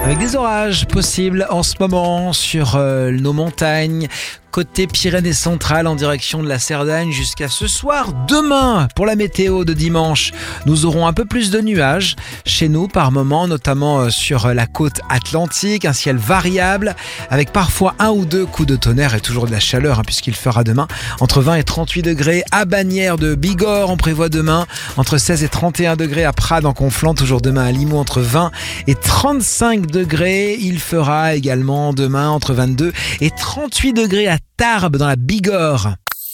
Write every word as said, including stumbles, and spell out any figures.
Avec des orages possibles en ce moment sur euh, nos montagnes, côté Pyrénées centrales en direction de la Cerdagne jusqu'à ce soir. Demain, pour la météo de dimanche, nous aurons un peu plus de nuages chez nous par moment, notamment sur la côte atlantique, un ciel variable avec parfois un ou deux coups de tonnerre et toujours de la chaleur hein, puisqu'il fera demain entre vingt et trente-huit degrés à Bagnères de Bigorre. On prévoit demain entre seize et trente et un degrés à Prades en Conflans, toujours demain à Limoux entre vingt et trente-cinq degrés. Il fera également demain entre vingt-deux et trente-huit degrés à Tarbes dans la Bigorre.